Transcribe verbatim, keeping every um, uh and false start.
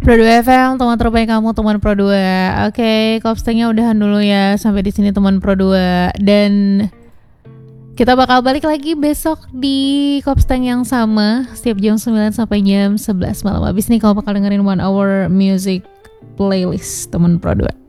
Pro dua F M, teman terbaik kamu, teman Pro dua. Oke, Kopstengnya udahan dulu ya. Sampai di sini teman Pro dua. Dan kita bakal balik lagi besok di Kopsteng yang sama, setiap jam sembilan sampai jam sebelas malam. Abis nih kamu bakal dengerin one hour music playlist teman Pro dua.